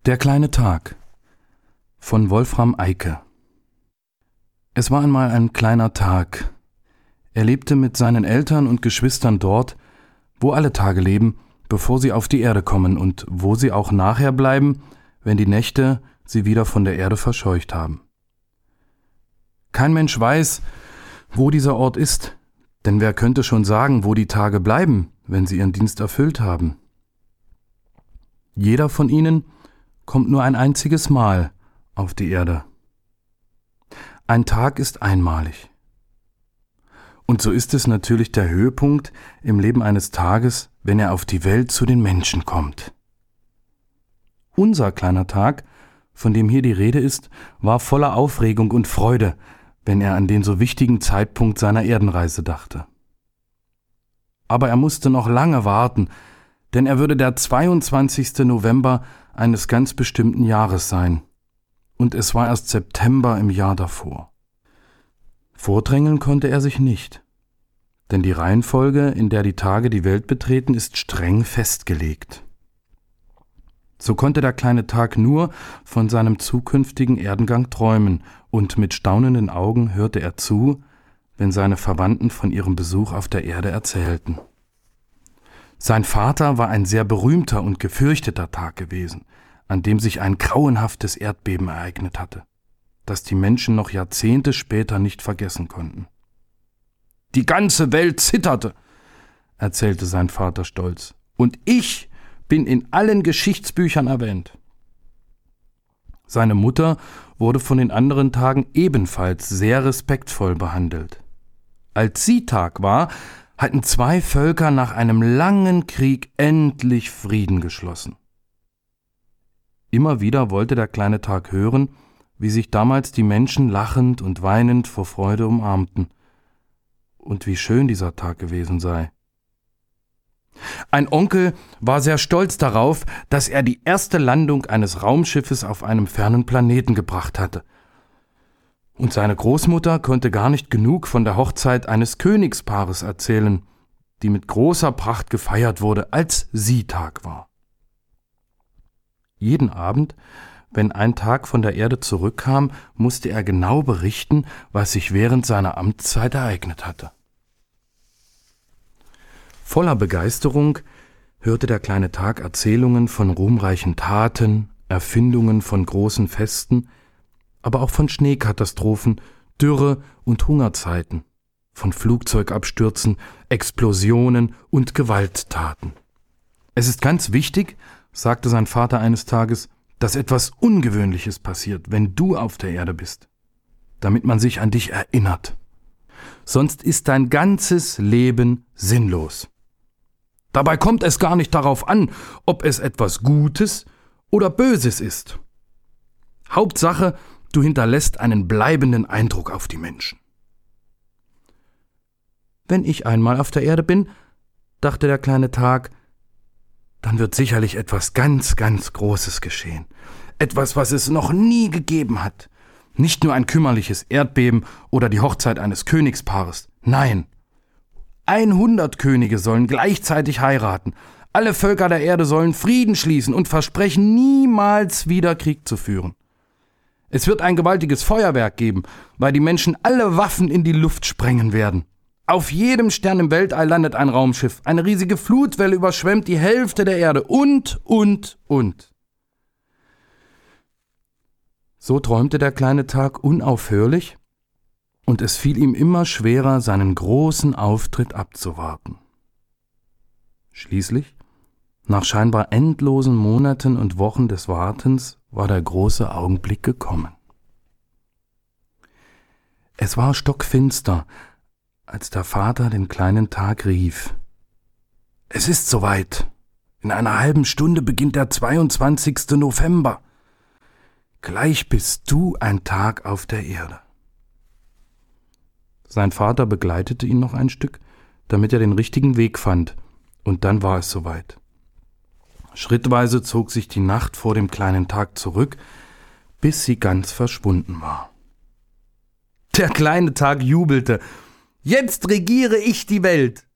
Der kleine Tag von Wolfram Eicke. Es war einmal ein kleiner Tag. Er lebte mit seinen Eltern und Geschwistern dort, wo alle Tage leben, bevor sie auf die Erde kommen und wo sie auch nachher bleiben, wenn die Nächte sie wieder von der Erde verscheucht haben. Kein Mensch weiß, wo dieser Ort ist, denn wer könnte schon sagen, wo die Tage bleiben, wenn sie ihren Dienst erfüllt haben? Jeder von ihnen kommt nur ein einziges Mal auf die Erde. Ein Tag ist einmalig. Und so ist es natürlich der Höhepunkt im Leben eines Tages, wenn er auf die Welt zu den Menschen kommt. Unser kleiner Tag, von dem hier die Rede ist, war voller Aufregung und Freude, wenn er an den so wichtigen Zeitpunkt seiner Erdenreise dachte. Aber er musste noch lange warten, denn er würde der 22. November eines ganz bestimmten Jahres sein. Und es war erst September im Jahr davor. Vordrängeln konnte er sich nicht, denn die Reihenfolge, in der die Tage die Welt betreten, ist streng festgelegt. So konnte der kleine Tag nur von seinem zukünftigen Erdengang träumen, und mit staunenden Augen hörte er zu, wenn seine Verwandten von ihrem Besuch auf der Erde erzählten. Sein Vater war ein sehr berühmter und gefürchteter Tag gewesen, an dem sich ein grauenhaftes Erdbeben ereignet hatte, das die Menschen noch Jahrzehnte später nicht vergessen konnten. »Die ganze Welt zitterte«, erzählte sein Vater stolz, »und ich bin in allen Geschichtsbüchern erwähnt.« Seine Mutter wurde von den anderen Tagen ebenfalls sehr respektvoll behandelt. Als sie Tag war, hatten zwei Völker nach einem langen Krieg endlich Frieden geschlossen. Immer wieder wollte der kleine Tag hören, wie sich damals die Menschen lachend und weinend vor Freude umarmten und wie schön dieser Tag gewesen sei. Ein Onkel war sehr stolz darauf, dass er die erste Landung eines Raumschiffes auf einem fernen Planeten gebracht hatte. Und seine Großmutter konnte gar nicht genug von der Hochzeit eines Königspaares erzählen, die mit großer Pracht gefeiert wurde, als sie Tag war. Jeden Abend, wenn ein Tag von der Erde zurückkam, musste er genau berichten, was sich während seiner Amtszeit ereignet hatte. Voller Begeisterung hörte der kleine Tag Erzählungen von ruhmreichen Taten, Erfindungen von großen Festen, aber auch von Schneekatastrophen, Dürre und Hungerzeiten, von Flugzeugabstürzen, Explosionen und Gewalttaten. »Es ist ganz wichtig«, sagte sein Vater eines Tages, »dass etwas Ungewöhnliches passiert, wenn du auf der Erde bist, damit man sich an dich erinnert. Sonst ist dein ganzes Leben sinnlos. Dabei kommt es gar nicht darauf an, ob es etwas Gutes oder Böses ist. Hauptsache, du hinterlässt einen bleibenden Eindruck auf die Menschen.« »Wenn ich einmal auf der Erde bin«, dachte der kleine Tag, »dann wird sicherlich etwas ganz, ganz Großes geschehen. Etwas, was es noch nie gegeben hat. Nicht nur ein kümmerliches Erdbeben oder die Hochzeit eines Königspaares. Nein, 100 Könige sollen gleichzeitig heiraten. Alle Völker der Erde sollen Frieden schließen und versprechen, niemals wieder Krieg zu führen. Es wird ein gewaltiges Feuerwerk geben, weil die Menschen alle Waffen in die Luft sprengen werden. Auf jedem Stern im Weltall landet ein Raumschiff. Eine riesige Flutwelle überschwemmt die Hälfte der Erde und. So träumte der kleine Tag unaufhörlich, und es fiel ihm immer schwerer, seinen großen Auftritt abzuwarten. Schließlich, nach scheinbar endlosen Monaten und Wochen des Wartens, war der große Augenblick gekommen. Es war stockfinster, als der Vater den kleinen Tag rief. »Es ist soweit. In einer halben Stunde beginnt der 22. November. Gleich bist du ein Tag auf der Erde.« Sein Vater begleitete ihn noch ein Stück, damit er den richtigen Weg fand, und dann war es soweit. Schrittweise zog sich die Nacht vor dem kleinen Tag zurück, bis sie ganz verschwunden war. Der kleine Tag jubelte. »Jetzt regiere ich die Welt!«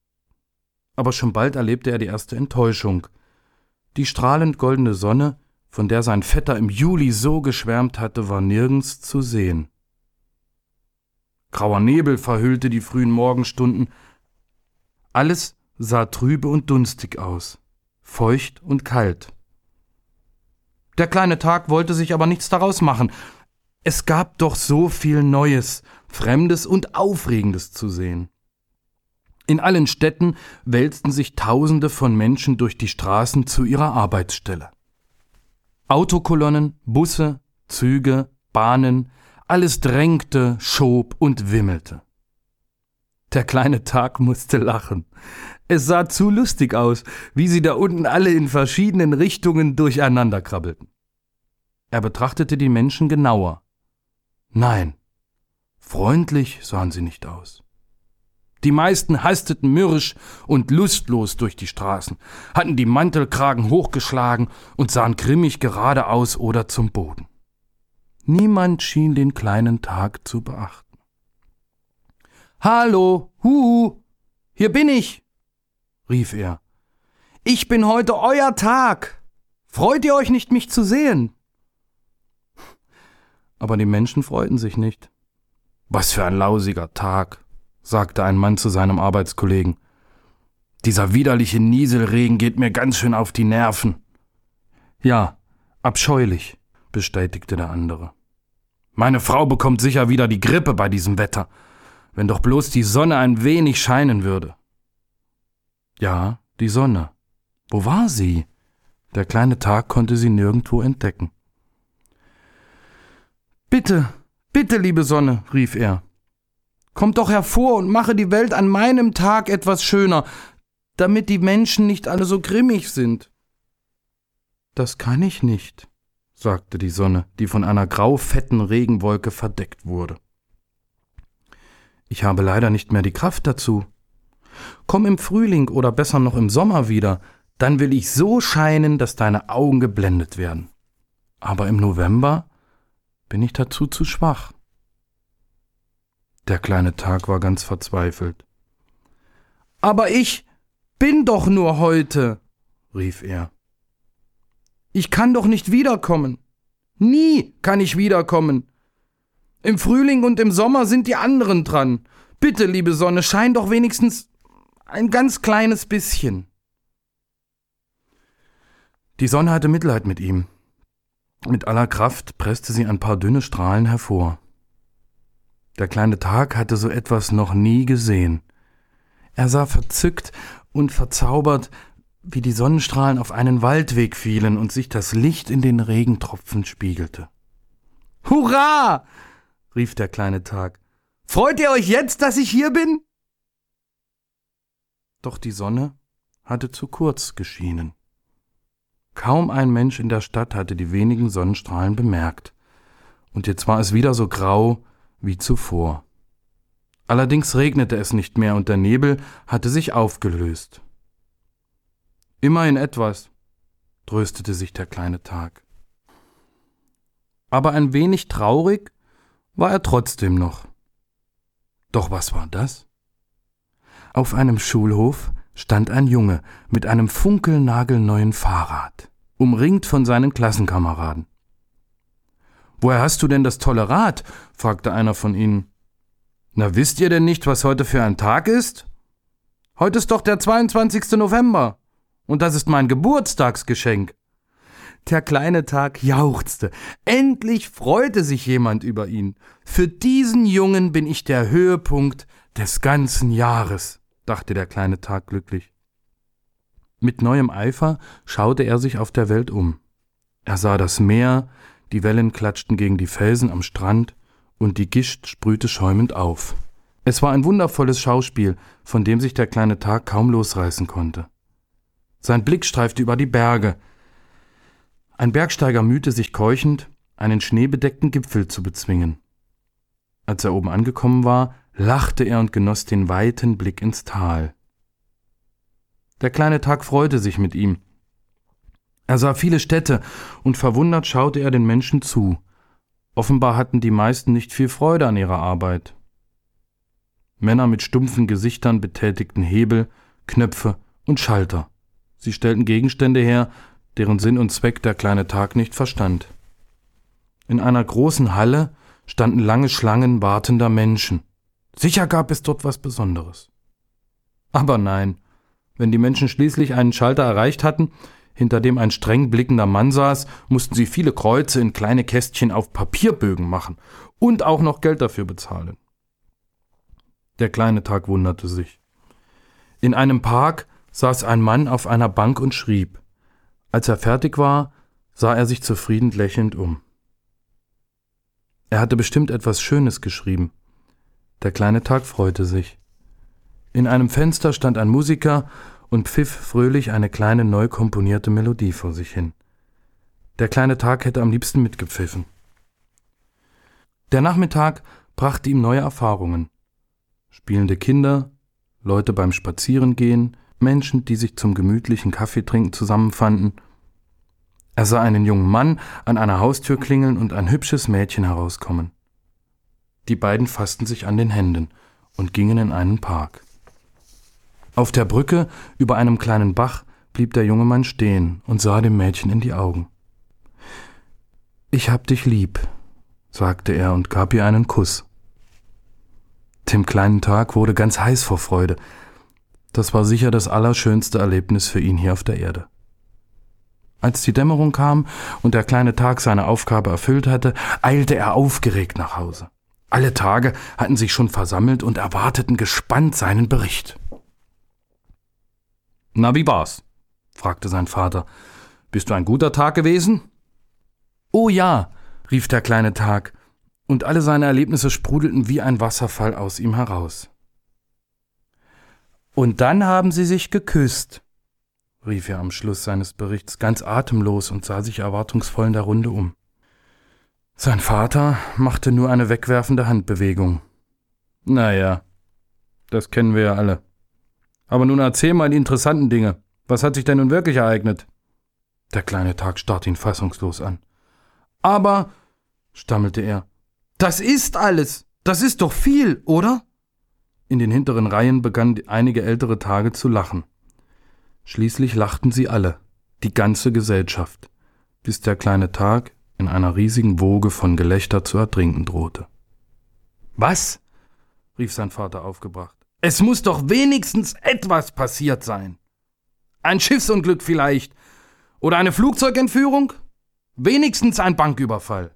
Aber schon bald erlebte er die erste Enttäuschung. Die strahlend goldene Sonne von der sein Vetter im Juli so geschwärmt hatte, war nirgends zu sehen. Grauer Nebel verhüllte die frühen Morgenstunden. Alles sah trübe und dunstig aus, feucht und kalt. Der kleine Tag wollte sich aber nichts daraus machen. Es gab doch so viel Neues, Fremdes und Aufregendes zu sehen. In allen Städten wälzten sich Tausende von Menschen durch die Straßen zu ihrer Arbeitsstelle. Autokolonnen, Busse, Züge, Bahnen, alles drängte, schob und wimmelte. Der kleine Tag musste lachen. Es sah zu lustig aus, wie sie da unten alle in verschiedenen Richtungen durcheinander krabbelten. Er betrachtete die Menschen genauer. Nein, freundlich sahen sie nicht aus. Die meisten hasteten mürrisch und lustlos durch die Straßen, hatten die Mantelkragen hochgeschlagen und sahen grimmig geradeaus oder zum Boden. Niemand schien den kleinen Tag zu beachten. »Hallo, hier bin ich«, rief er. »Ich bin heute euer Tag. Freut ihr euch nicht, mich zu sehen?« Aber die Menschen freuten sich nicht. »Was für ein lausiger Tag«, sagte ein Mann zu seinem Arbeitskollegen. »Dieser widerliche Nieselregen geht mir ganz schön auf die Nerven.« »Ja, abscheulich«, bestätigte der andere. »Meine Frau bekommt sicher wieder die Grippe bei diesem Wetter, wenn doch bloß die Sonne ein wenig scheinen würde.« Ja, die Sonne. Wo war sie? Der kleine Tag konnte sie nirgendwo entdecken. »Bitte, bitte, liebe Sonne«, rief er. »Kommt doch hervor und mache die Welt an meinem Tag etwas schöner, damit die Menschen nicht alle so grimmig sind.« »Das kann ich nicht«, sagte die Sonne, die von einer graufetten Regenwolke verdeckt wurde. »Ich habe leider nicht mehr die Kraft dazu. Komm im Frühling oder besser noch im Sommer wieder, dann will ich so scheinen, dass deine Augen geblendet werden. Aber im November bin ich dazu zu schwach.« Der kleine Tag war ganz verzweifelt. »Aber ich bin doch nur heute«, rief er. »Ich kann doch nicht wiederkommen. Nie kann ich wiederkommen. Im Frühling und im Sommer sind die anderen dran. Bitte, liebe Sonne, schein doch wenigstens ein ganz kleines bisschen.« Die Sonne hatte Mitleid mit ihm. Mit aller Kraft presste sie ein paar dünne Strahlen hervor. Der kleine Tag hatte so etwas noch nie gesehen. Er sah verzückt und verzaubert, wie die Sonnenstrahlen auf einen Waldweg fielen und sich das Licht in den Regentropfen spiegelte. »Hurra!« rief der kleine Tag. »Freut ihr euch jetzt, dass ich hier bin?« Doch die Sonne hatte zu kurz geschienen. Kaum ein Mensch in der Stadt hatte die wenigen Sonnenstrahlen bemerkt, und jetzt war es wieder so grau wie zuvor. Allerdings regnete es nicht mehr und der Nebel hatte sich aufgelöst. »Immerhin etwas«, tröstete sich der kleine Tag. Aber ein wenig traurig war er trotzdem noch. Doch was war das? Auf einem Schulhof stand ein Junge mit einem funkelnagelneuen Fahrrad, umringt von seinen Klassenkameraden. »Woher hast du denn das tolle Rad?« fragte einer von ihnen. »Na, wisst ihr denn nicht, was heute für ein Tag ist? Heute ist doch der 22. November und das ist mein Geburtstagsgeschenk.« Der kleine Tag jauchzte. Endlich freute sich jemand über ihn. »Für diesen Jungen bin ich der Höhepunkt des ganzen Jahres«, dachte der kleine Tag glücklich. Mit neuem Eifer schaute er sich auf der Welt um. Er sah das Meer, die Wellen klatschten gegen die Felsen am Strand und die Gischt sprühte schäumend auf. Es war ein wundervolles Schauspiel, von dem sich der kleine Tag kaum losreißen konnte. Sein Blick streifte über die Berge. Ein Bergsteiger mühte sich keuchend, einen schneebedeckten Gipfel zu bezwingen. Als er oben angekommen war, lachte er und genoss den weiten Blick ins Tal. Der kleine Tag freute sich mit ihm. Er sah viele Städte und verwundert schaute er den Menschen zu. Offenbar hatten die meisten nicht viel Freude an ihrer Arbeit. Männer mit stumpfen Gesichtern betätigten Hebel, Knöpfe und Schalter. Sie stellten Gegenstände her, deren Sinn und Zweck der kleine Tag nicht verstand. In einer großen Halle standen lange Schlangen wartender Menschen. Sicher gab es dort was Besonderes. Aber nein, wenn die Menschen schließlich einen Schalter erreicht hatten, hinter dem ein streng blickender Mann saß, mussten sie viele Kreuze in kleine Kästchen auf Papierbögen machen und auch noch Geld dafür bezahlen. Der kleine Tag wunderte sich. In einem Park saß ein Mann auf einer Bank und schrieb. Als er fertig war, sah er sich zufrieden lächelnd um. Er hatte bestimmt etwas Schönes geschrieben. Der kleine Tag freute sich. In einem Fenster stand ein Musiker und pfiff fröhlich eine kleine neu komponierte Melodie vor sich hin. Der kleine Tag hätte am liebsten mitgepfiffen. Der Nachmittag brachte ihm neue Erfahrungen. Spielende Kinder, Leute beim Spazierengehen, Menschen, die sich zum gemütlichen Kaffeetrinken zusammenfanden. Er sah einen jungen Mann an einer Haustür klingeln und ein hübsches Mädchen herauskommen. Die beiden fassten sich an den Händen und gingen in einen Park. Auf der Brücke über einem kleinen Bach blieb der junge Mann stehen und sah dem Mädchen in die Augen. »Ich hab dich lieb«, sagte er und gab ihr einen Kuss. Dem kleinen Tag wurde ganz heiß vor Freude. Das war sicher das allerschönste Erlebnis für ihn hier auf der Erde. Als die Dämmerung kam und der kleine Tag seine Aufgabe erfüllt hatte, eilte er aufgeregt nach Hause. Alle Tage hatten sich schon versammelt und erwarteten gespannt seinen Bericht. »Na, wie war's?« fragte sein Vater. »Bist du ein guter Tag gewesen?« »Oh ja«, rief der kleine Tag, und alle seine Erlebnisse sprudelten wie ein Wasserfall aus ihm heraus. »Und dann haben sie sich geküsst«, rief er am Schluss seines Berichts ganz atemlos und sah sich erwartungsvoll in der Runde um. Sein Vater machte nur eine wegwerfende Handbewegung. »Naja, das kennen wir ja alle. Aber nun erzähl mal die interessanten Dinge. Was hat sich denn nun wirklich ereignet?« Der kleine Tag starrte ihn fassungslos an. »Aber«, stammelte er, »das ist alles. Das ist doch viel, oder?« In den hinteren Reihen begannen einige ältere Tage zu lachen. Schließlich lachten sie alle, die ganze Gesellschaft, bis der kleine Tag in einer riesigen Woge von Gelächter zu ertrinken drohte. »Was?«, rief sein Vater aufgebracht. »Es muss doch wenigstens etwas passiert sein. Ein Schiffsunglück vielleicht. Oder eine Flugzeugentführung? Wenigstens ein Banküberfall.«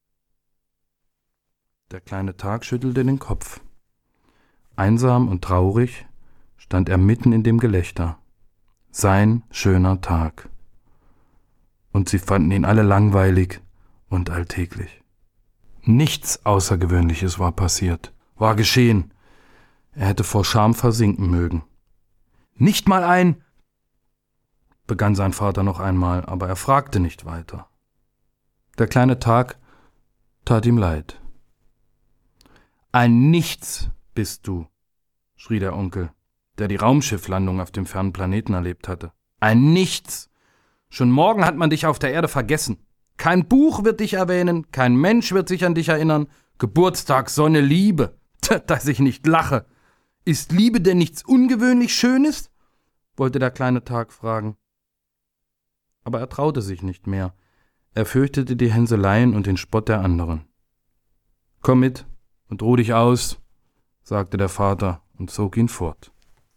Der kleine Tag schüttelte den Kopf. Einsam und traurig stand er mitten in dem Gelächter. Sein schöner Tag. Und sie fanden ihn alle langweilig und alltäglich. Nichts Außergewöhnliches war passiert, war geschehen. Er hätte vor Scham versinken mögen. »Nicht mal ein«, begann sein Vater noch einmal, aber er fragte nicht weiter. Der kleine Tag tat ihm leid. »Ein Nichts bist du«, schrie der Onkel, der die Raumschifflandung auf dem fernen Planeten erlebt hatte. »Ein Nichts! Schon morgen hat man dich auf der Erde vergessen. Kein Buch wird dich erwähnen, kein Mensch wird sich an dich erinnern. Geburtstag, Sonne, Liebe. Dass ich nicht lache. Ist Liebe denn nichts ungewöhnlich Schönes?« wollte der kleine Tag fragen. Aber er traute sich nicht mehr. Er fürchtete die Hänseleien und den Spott der anderen. »Komm mit und ruh dich aus«, sagte der Vater und zog ihn fort.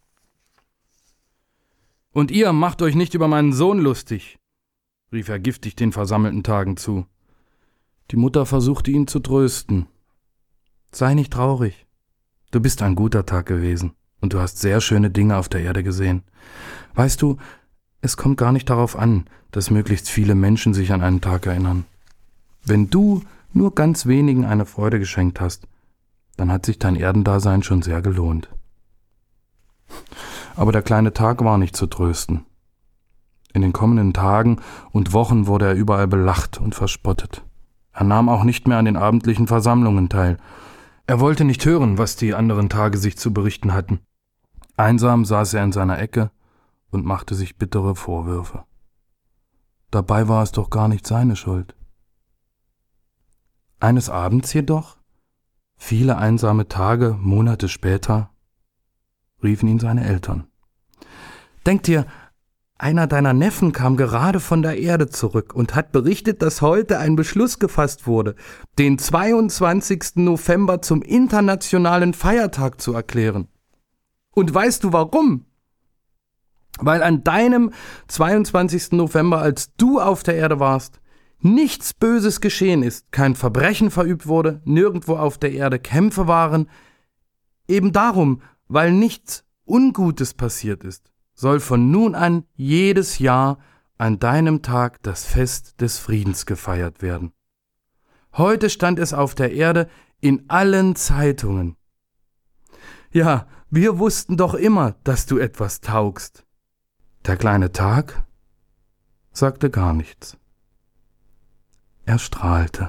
»Und ihr macht euch nicht über meinen Sohn lustig«, rief er giftig den versammelten Tagen zu. Die Mutter versuchte ihn zu trösten. »Sei nicht traurig. Du bist ein guter Tag gewesen und du hast sehr schöne Dinge auf der Erde gesehen. Weißt du, es kommt gar nicht darauf an, dass möglichst viele Menschen sich an einen Tag erinnern. Wenn du nur ganz wenigen eine Freude geschenkt hast, dann hat sich dein Erdendasein schon sehr gelohnt.« Aber der kleine Tag war nicht zu trösten. In den kommenden Tagen und Wochen wurde er überall belacht und verspottet. Er nahm auch nicht mehr an den abendlichen Versammlungen teil. Er wollte nicht hören, was die anderen Tage sich zu berichten hatten. Einsam saß er in seiner Ecke und machte sich bittere Vorwürfe. Dabei war es doch gar nicht seine Schuld. Eines Abends jedoch, viele einsame Tage, Monate später, riefen ihn seine Eltern. »Denk dir, Einer deiner Neffen kam gerade von der Erde zurück und hat berichtet, dass heute ein Beschluss gefasst wurde, den 22. November zum internationalen Feiertag zu erklären. Und weißt du warum? Weil an deinem 22. November, als du auf der Erde warst, nichts Böses geschehen ist, kein Verbrechen verübt wurde, nirgendwo auf der Erde Kämpfe waren. Eben darum, weil nichts Ungutes passiert ist, soll von nun an jedes Jahr an deinem Tag das Fest des Friedens gefeiert werden. Heute stand es auf der Erde in allen Zeitungen. Ja, wir wussten doch immer, dass du etwas taugst. Der kleine Tag sagte gar nichts. Er strahlte.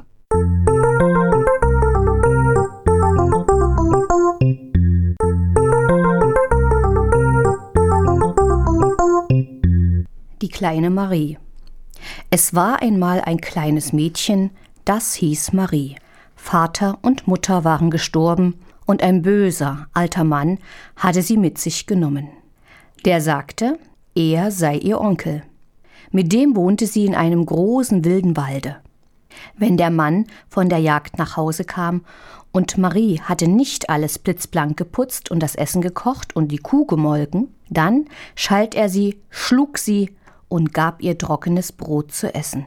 Die kleine Marie. Es war einmal ein kleines Mädchen, das hieß Marie. Vater und Mutter waren gestorben und ein böser, alter Mann hatte sie mit sich genommen. Der sagte, er sei ihr Onkel. Mit dem wohnte sie in einem großen wilden Walde. Wenn der Mann von der Jagd nach Hause kam und Marie hatte nicht alles blitzblank geputzt und das Essen gekocht und die Kuh gemolken, dann schalt er sie, schlug sie und gab ihr trockenes Brot zu essen.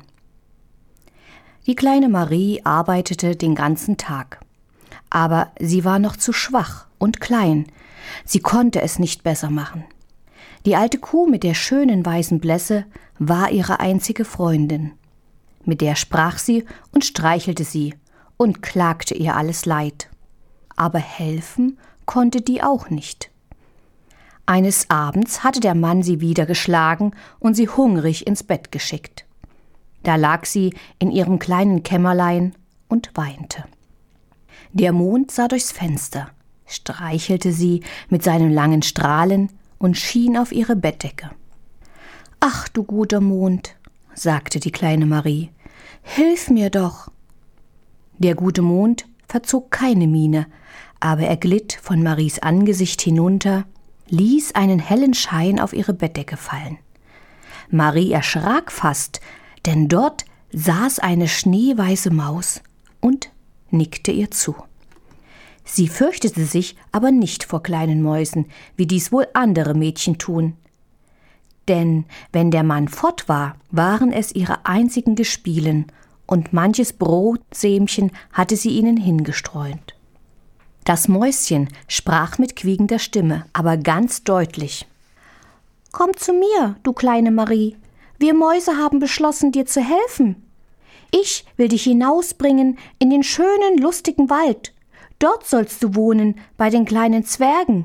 Die kleine Marie arbeitete den ganzen Tag. Aber sie war noch zu schwach und klein. Sie konnte es nicht besser machen. Die alte Kuh mit der schönen weißen Blässe war ihre einzige Freundin. Mit der sprach sie und streichelte sie und klagte ihr alles Leid. Aber helfen konnte die auch nicht. Eines Abends hatte der Mann sie wieder geschlagen und sie hungrig ins Bett geschickt. Da lag sie in ihrem kleinen Kämmerlein und weinte. Der Mond sah durchs Fenster, streichelte sie mit seinen langen Strahlen und schien auf ihre Bettdecke. »Ach, du guter Mond«, sagte die kleine Marie, »hilf mir doch.« Der gute Mond verzog keine Miene, aber er glitt von Maries Angesicht hinunter, ließ einen hellen Schein auf ihre Bettdecke fallen. Marie erschrak fast, denn dort saß eine schneeweiße Maus und nickte ihr zu. Sie fürchtete sich aber nicht vor kleinen Mäusen, wie dies wohl andere Mädchen tun. Denn wenn der Mann fort war, waren es ihre einzigen Gespielen, und manches Brotsämchen hatte sie ihnen hingestreut. Das Mäuschen sprach mit quiekender Stimme, aber ganz deutlich. »Komm zu mir, du kleine Marie. Wir Mäuse haben beschlossen, dir zu helfen. Ich will dich hinausbringen in den schönen, lustigen Wald. Dort sollst du wohnen, bei den kleinen Zwergen.«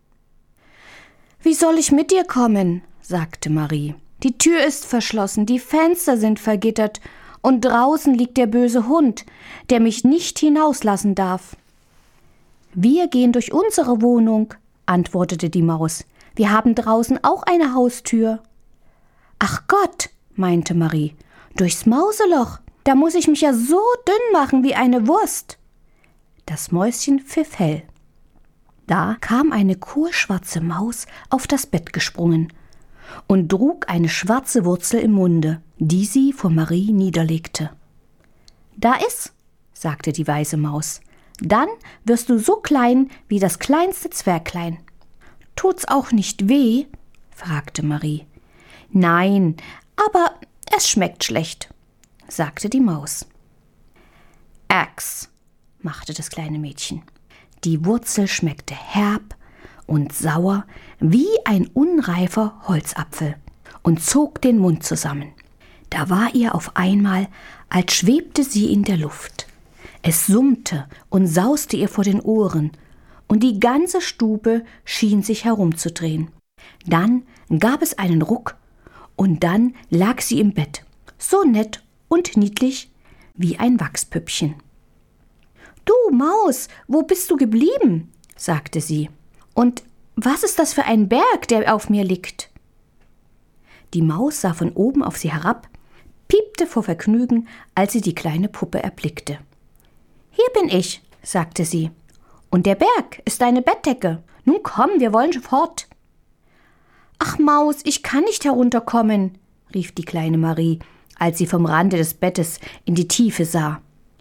»Wie soll ich mit dir kommen?« sagte Marie. »Die Tür ist verschlossen, die Fenster sind vergittert und draußen liegt der böse Hund, der mich nicht hinauslassen darf.« »Wir gehen durch unsere Wohnung«, antwortete die Maus. »Wir haben draußen auch eine Haustür.« »Ach Gott«, meinte Marie, »durchs Mauseloch, da muss ich mich ja so dünn machen wie eine Wurst.« Das Mäuschen pfiff hell. Da kam eine kohlschwarze Maus auf das Bett gesprungen und trug eine schwarze Wurzel im Munde, die sie vor Marie niederlegte. »Da iss«, sagte die weiße Maus, »dann wirst du so klein wie das kleinste Zwerglein.« »Tut's auch nicht weh?« fragte Marie. »Nein, aber es schmeckt schlecht«, sagte die Maus. »Ax«, machte das kleine Mädchen. Die Wurzel schmeckte herb und sauer wie ein unreifer Holzapfel und zog den Mund zusammen. Da war ihr auf einmal, als schwebte sie in der Luft. Es summte und sauste ihr vor den Ohren, und die ganze Stube schien sich herumzudrehen. Dann gab es einen Ruck, und dann lag sie im Bett, so nett und niedlich wie ein Wachspüppchen. »Du Maus, wo bist du geblieben?« sagte sie. »Und was ist das für ein Berg, der auf mir liegt?« Die Maus sah von oben auf sie herab, piepte vor Vergnügen, als sie die kleine Puppe erblickte. »Hier bin ich«, sagte sie. »Und der Berg ist deine Bettdecke. Nun komm, wir wollen fort.« »Ach Maus, ich kann nicht herunterkommen«, rief die kleine Marie, als sie vom Rande des Bettes in die Tiefe sah.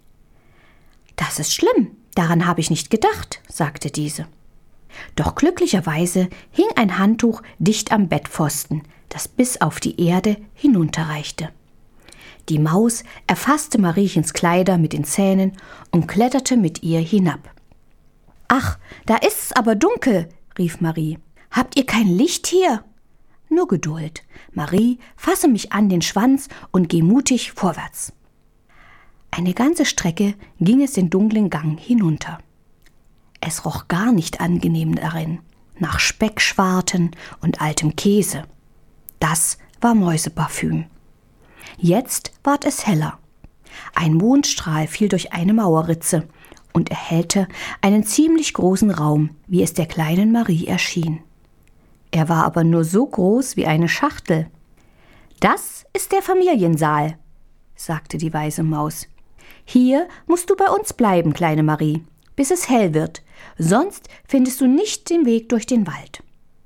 »Das ist schlimm, daran habe ich nicht gedacht«, sagte diese. Doch glücklicherweise hing ein Handtuch dicht am Bettpfosten, das bis auf die Erde hinunterreichte. Die Maus erfasste Mariechens Kleider mit den Zähnen und kletterte mit ihr hinab. »Ach, da ist's aber dunkel«, rief Marie. »Habt ihr kein Licht hier?« »Nur Geduld. Marie, fasse mich an den Schwanz und geh mutig vorwärts.« Eine ganze Strecke ging es den dunklen Gang hinunter. Es roch gar nicht angenehm darin, nach Speckschwarten und altem Käse. Das war Mäuseparfüm. Jetzt ward es heller. Ein Mondstrahl fiel durch eine Mauerritze und erhellte einen ziemlich großen Raum, wie es der kleinen Marie erschien. Er war aber nur so groß wie eine Schachtel. »Das ist der Familiensaal«, sagte die weise Maus. »Hier musst du bei uns bleiben, kleine Marie, bis es hell wird, sonst findest du nicht den Weg durch den Wald.«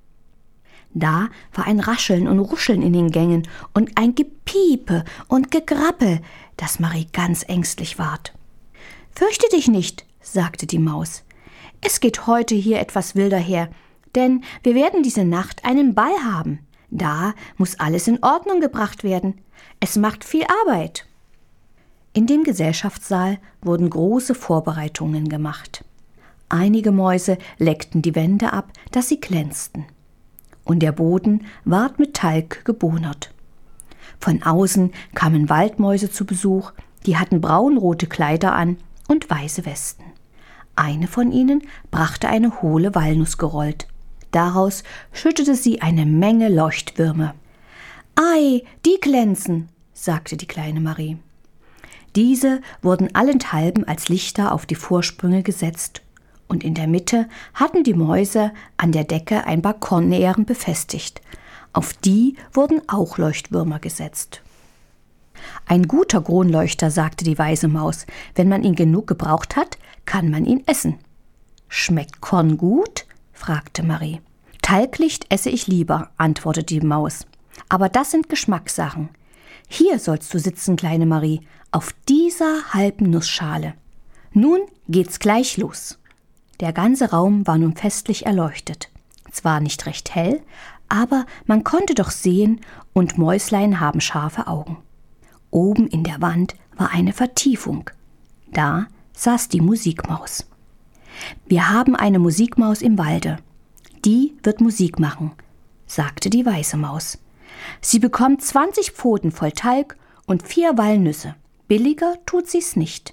Da war ein Rascheln und Ruscheln in den Gängen und ein Gepiepe und Gegrappel, dass Marie ganz ängstlich ward. »Fürchte dich nicht«, sagte die Maus. »Es geht heute hier etwas wilder her, denn wir werden diese Nacht einen Ball haben. Da muss alles in Ordnung gebracht werden. Es macht viel Arbeit.« In dem Gesellschaftssaal wurden große Vorbereitungen gemacht. Einige Mäuse leckten die Wände ab, dass sie glänzten. Und der Boden ward mit Talg gebohnert. Von außen kamen Waldmäuse zu Besuch, die hatten braunrote Kleider an und weiße Westen. Eine von ihnen brachte eine hohle Walnuss gerollt. Daraus schüttete sie eine Menge Leuchtwürme. »Ei, die glänzen«, sagte die kleine Marie. Diese wurden allenthalben als Lichter auf die Vorsprünge gesetzt, und in der Mitte hatten die Mäuse an der Decke ein paar Kornähren befestigt. Auf die wurden auch Leuchtwürmer gesetzt. »Ein guter Kronleuchter«, sagte die weise Maus, »wenn man ihn genug gebraucht hat, kann man ihn essen.« »Schmeckt Korn gut?« fragte Marie. »Talglicht esse ich lieber«, antwortete die Maus. »Aber das sind Geschmackssachen. Hier sollst du sitzen, kleine Marie, auf dieser halben Nussschale. Nun geht's gleich los.« Der ganze Raum war nun festlich erleuchtet. Zwar nicht recht hell, aber man konnte doch sehen, und Mäuslein haben scharfe Augen. Oben in der Wand war eine Vertiefung. Da saß die Musikmaus. »Wir haben eine Musikmaus im Walde. Die wird Musik machen«, sagte die weiße Maus. »Sie bekommt 20 Pfoten voll Talg und 4 Walnüsse. Billiger tut sie's nicht.«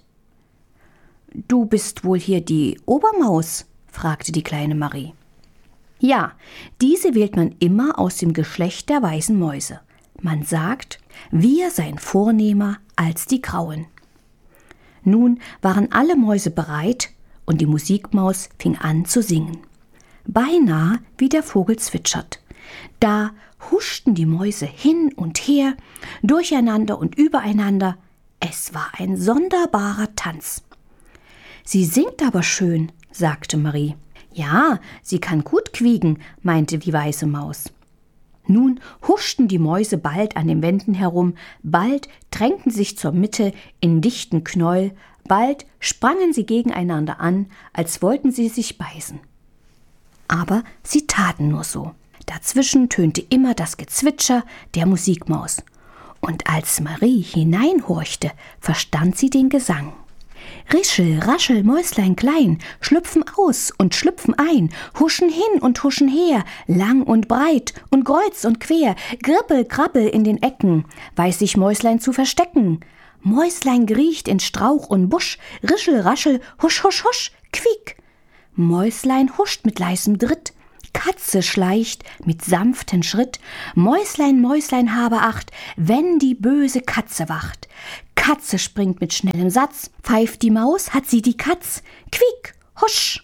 »Du bist wohl hier die Obermaus?« fragte die kleine Marie. »Ja, diese wählt man immer aus dem Geschlecht der weißen Mäuse. Man sagt, wir seien vornehmer als die Grauen.« Nun waren alle Mäuse bereit, und die Musikmaus fing an zu singen. Beinahe wie der Vogel zwitschert. Da huschten die Mäuse hin und her, durcheinander und übereinander. Es war ein sonderbarer Tanz. »Sie singt aber schön«, sagte Marie. »Ja, sie kann gut quieken«, meinte die weiße Maus. Nun huschten die Mäuse bald an den Wänden herum, bald drängten sich zur Mitte in dichten Knäuel, bald sprangen sie gegeneinander an, als wollten sie sich beißen. Aber sie taten nur so. Dazwischen tönte immer das Gezwitscher der Musikmaus. Und als Marie hineinhorchte, verstand sie den Gesang. »Rischel, raschel, Mäuslein klein, schlüpfen aus und schlüpfen ein, huschen hin und huschen her, lang und breit und kreuz und quer, Grippel, Krabbel in den Ecken, weiß sich Mäuslein zu verstecken. Mäuslein kriecht in Strauch und Busch, Rischel, raschel, husch, husch, husch, quiek. Mäuslein huscht mit leisem Tritt, Katze schleicht mit sanftem Schritt, Mäuslein, Mäuslein, habe Acht, wenn die böse Katze wacht. Katze springt mit schnellem Satz, pfeift die Maus, hat sie die Katz, quiek, husch.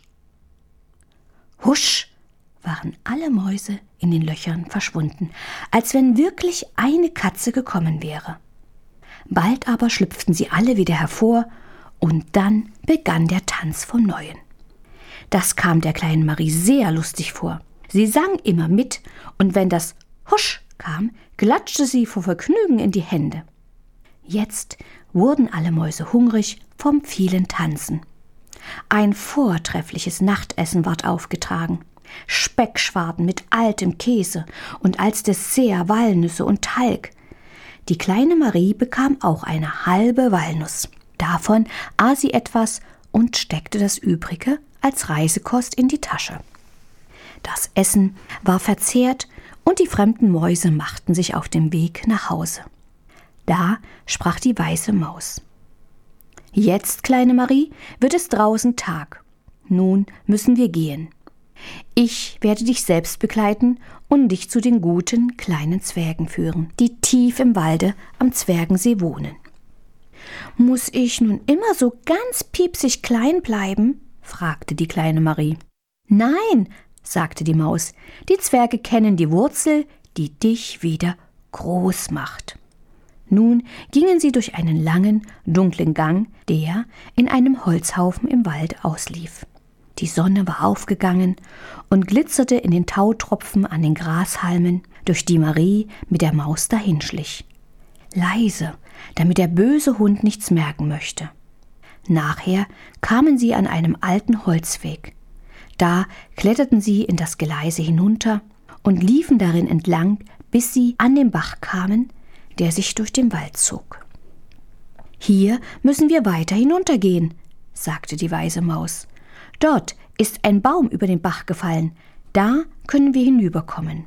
Husch waren alle Mäuse in den Löchern verschwunden, als wenn wirklich eine Katze gekommen wäre. Bald aber schlüpften sie alle wieder hervor, und dann begann der Tanz von Neuem. Das kam der kleinen Marie sehr lustig vor. Sie sang immer mit, und wenn das Husch kam, klatschte sie vor Vergnügen in die Hände. Jetzt wurden alle Mäuse hungrig vom vielen Tanzen. Ein vortreffliches Nachtessen ward aufgetragen. Speckschwarten mit altem Käse und als Dessert Walnüsse und Talg. Die kleine Marie bekam auch eine halbe Walnuss. Davon aß sie etwas und steckte das Übrige als Reisekost in die Tasche. Das Essen war verzehrt und die fremden Mäuse machten sich auf den Weg nach Hause. Da sprach die weiße Maus: »Jetzt, kleine Marie, wird es draußen Tag. Nun müssen wir gehen. Ich werde dich selbst begleiten und dich zu den guten kleinen Zwergen führen, die tief im Walde am Zwergensee wohnen.« »Muss ich nun immer so ganz piepsig klein bleiben?« fragte die kleine Marie. »Nein«, sagte die Maus, »die Zwerge kennen die Wurzel, die dich wieder groß macht.« Nun gingen sie durch einen langen, dunklen Gang, der in einem Holzhaufen im Wald auslief. Die Sonne war aufgegangen und glitzerte in den Tautropfen an den Grashalmen, durch die Marie mit der Maus dahinschlich. Leise, damit der böse Hund nichts merken möchte. Nachher kamen sie an einem alten Holzweg. Da kletterten sie in das Geleise hinunter und liefen darin entlang, bis sie an den Bach kamen, der sich durch den Wald zog. »Hier müssen wir weiter hinuntergehen«, sagte die weise Maus. »Dort ist ein Baum über den Bach gefallen, da können wir hinüberkommen.«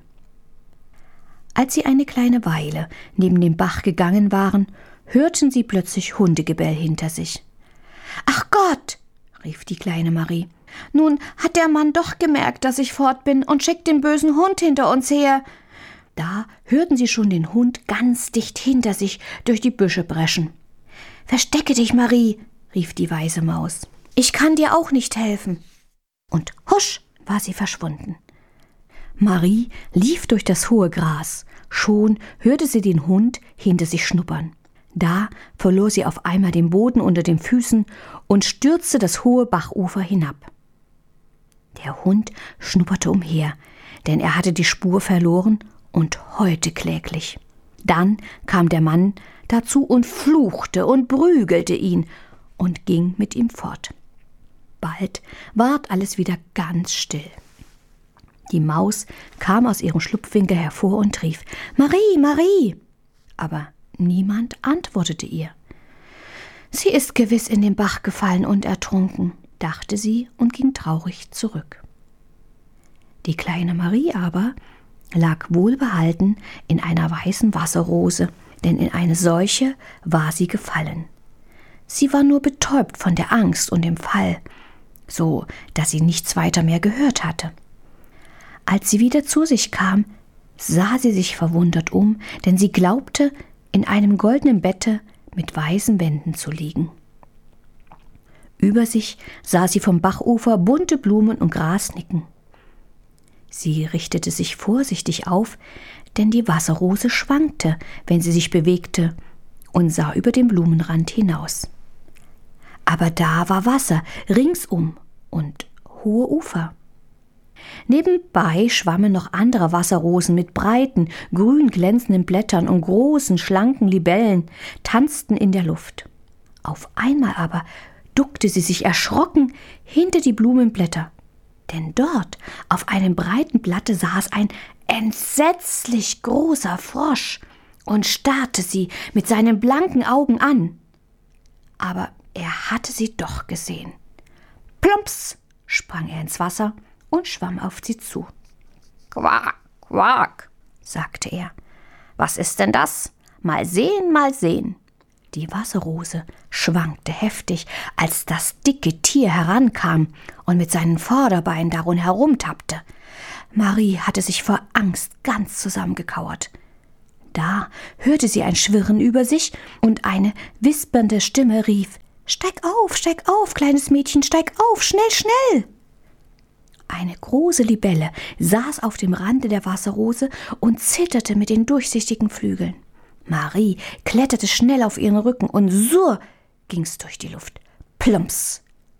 Als sie eine kleine Weile neben dem Bach gegangen waren, hörten sie plötzlich Hundegebell hinter sich. »Ach Gott«, rief die kleine Marie, »nun hat der Mann doch gemerkt, dass ich fort bin und schickt den bösen Hund hinter uns her.« Da hörten sie schon den Hund ganz dicht hinter sich durch die Büsche preschen. »Verstecke dich, Marie«, rief die weise Maus. »Ich kann dir auch nicht helfen.« Und husch war sie verschwunden. Marie lief durch das hohe Gras. Schon hörte sie den Hund hinter sich schnuppern. Da verlor sie auf einmal den Boden unter den Füßen und stürzte das hohe Bachufer hinab. Der Hund schnupperte umher, denn er hatte die Spur verloren und heulte kläglich. Dann kam der Mann dazu und fluchte und prügelte ihn und ging mit ihm fort. Bald ward alles wieder ganz still. Die Maus kam aus ihrem Schlupfwinkel hervor und rief: »Marie, Marie!« Aber niemand antwortete ihr. »Sie ist gewiss in den Bach gefallen und ertrunken«, dachte sie und ging traurig zurück. Die kleine Marie aber lag wohlbehalten in einer weißen Wasserrose, denn in eine solche war sie gefallen. Sie war nur betäubt von der Angst und dem Fall, so dass sie nichts weiter mehr gehört hatte. Als sie wieder zu sich kam, sah sie sich verwundert um, denn sie glaubte, in einem goldenen Bette mit weißen Wänden zu liegen. Über sich sah sie vom Bachufer bunte Blumen und Gras nicken. Sie richtete sich vorsichtig auf, denn die Wasserrose schwankte, wenn sie sich bewegte, und sah über den Blumenrand hinaus. Aber da war Wasser ringsum und hohe Ufer. Nebenbei schwammen noch andere Wasserrosen mit breiten, grün glänzenden Blättern und großen, schlanken Libellen, tanzten in der Luft. Auf einmal aber duckte sie sich erschrocken hinter die Blumenblätter, denn dort auf einem breiten Blatte saß ein entsetzlich großer Frosch und starrte sie mit seinen blanken Augen an. Aber er hatte sie doch gesehen. Plumps sprang er ins Wasser und schwamm auf sie zu. »Quack, quack«, sagte er. »Was ist denn das? Mal sehen, mal sehen.« Die Wasserrose schwankte heftig, als das dicke Tier herankam und mit seinen Vorderbeinen darum herumtappte. Marie hatte sich vor Angst ganz zusammengekauert. Da hörte sie ein Schwirren über sich und eine wispernde Stimme rief: »Steig auf, kleines Mädchen, steig auf, schnell, schnell!« Eine große Libelle saß auf dem Rande der Wasserrose und zitterte mit den durchsichtigen Flügeln. Marie kletterte schnell auf ihren Rücken und surr ging's durch die Luft. Plumps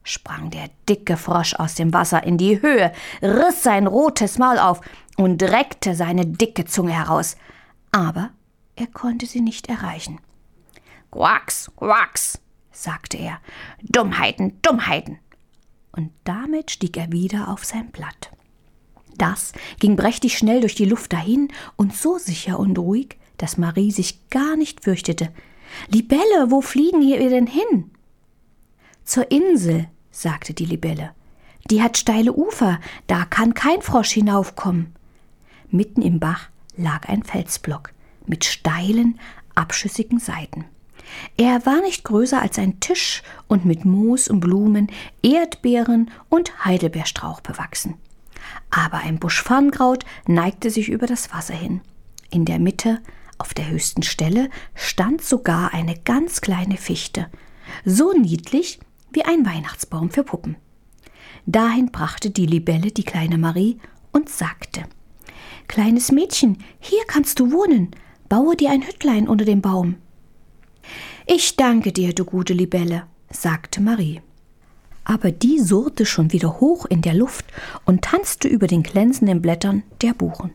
sprang der dicke Frosch aus dem Wasser in die Höhe, riss sein rotes Maul auf und reckte seine dicke Zunge heraus. Aber er konnte sie nicht erreichen. »Quacks, quacks«, sagte er, »Dummheiten, Dummheiten!« Und damit stieg er wieder auf sein Blatt. Das ging prächtig schnell durch die Luft dahin und so sicher und ruhig, dass Marie sich gar nicht fürchtete. »Libelle, wo fliegen ihr denn hin?« »Zur Insel«, sagte die Libelle. »Die hat steile Ufer, da kann kein Frosch hinaufkommen.« Mitten im Bach lag ein Felsblock mit steilen, abschüssigen Seiten. Er war nicht größer als ein Tisch und mit Moos und Blumen, Erdbeeren und Heidelbeerstrauch bewachsen. Aber ein Busch Farnkraut neigte sich über das Wasser hin. In der Mitte, auf der höchsten Stelle, stand sogar eine ganz kleine Fichte, so niedlich wie ein Weihnachtsbaum für Puppen. Dahin brachte die Libelle die kleine Marie und sagte: »Kleines Mädchen, hier kannst du wohnen. Baue dir ein Hüttlein unter dem Baum.« »Ich danke dir, du gute Libelle«, sagte Marie. Aber die surrte schon wieder hoch in der Luft und tanzte über den glänzenden Blättern der Buchen.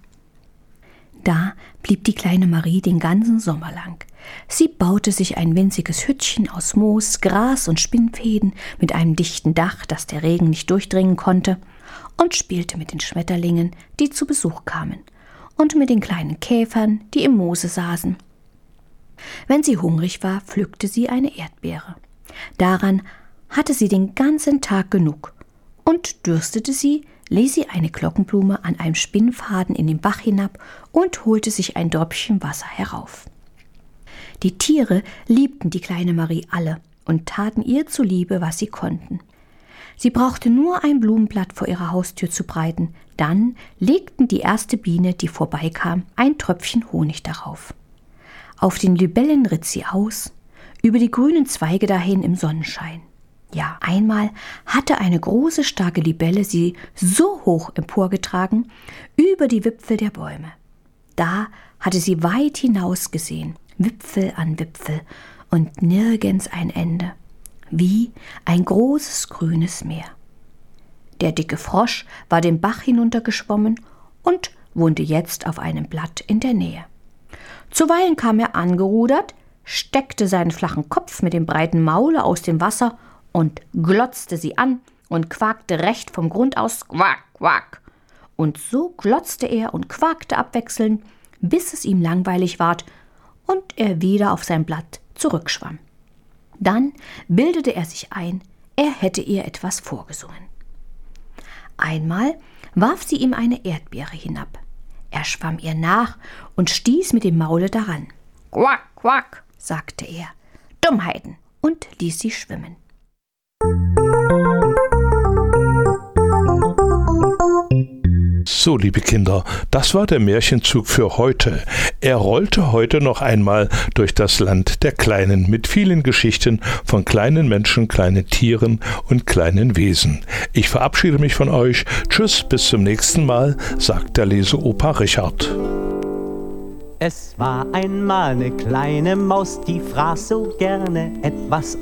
Da blieb die kleine Marie den ganzen Sommer lang. Sie baute sich ein winziges Hüttchen aus Moos, Gras und Spinnfäden mit einem dichten Dach, das der Regen nicht durchdringen konnte, und spielte mit den Schmetterlingen, die zu Besuch kamen, und mit den kleinen Käfern, die im Moose saßen. Wenn sie hungrig war, pflückte sie eine Erdbeere. Daran hatte sie den ganzen Tag genug. Und dürstete sie, ließ sie eine Glockenblume an einem Spinnfaden in den Bach hinab und holte sich ein Dropchen Wasser herauf. Die Tiere liebten die kleine Marie alle und taten ihr zuliebe, was sie konnten. Sie brauchte nur ein Blumenblatt vor ihrer Haustür zu breiten, dann legten die erste Biene, die vorbeikam, ein Tröpfchen Honig darauf. Auf den Libellen ritt sie aus, über die grünen Zweige dahin im Sonnenschein. Ja, einmal hatte eine große, starke Libelle sie so hoch emporgetragen, über die Wipfel der Bäume. Da hatte sie weit hinaus gesehen, Wipfel an Wipfel und nirgends ein Ende, wie ein großes grünes Meer. Der dicke Frosch war den Bach hinuntergeschwommen und wohnte jetzt auf einem Blatt in der Nähe. Zuweilen kam er angerudert, steckte seinen flachen Kopf mit dem breiten Maule aus dem Wasser und glotzte sie an und quakte recht vom Grund aus Quack, Quack. Und so glotzte er und quakte abwechselnd, bis es ihm langweilig ward und er wieder auf sein Blatt zurückschwamm. Dann bildete er sich ein, er hätte ihr etwas vorgesungen. Einmal warf sie ihm eine Erdbeere hinab. Er schwamm ihr nach und stieß mit dem Maule daran. »Quack, quack«, sagte er, »Dummheiten«, und ließ sie schwimmen. So, liebe Kinder, das war der Märchenzug für heute. Er rollte heute noch einmal durch das Land der Kleinen mit vielen Geschichten von kleinen Menschen, kleinen Tieren und kleinen Wesen. Ich verabschiede mich von euch. Tschüss, bis zum nächsten Mal, sagt der Leseopa Richard. Es war einmal eine kleine Maus, die fraß so gerne etwas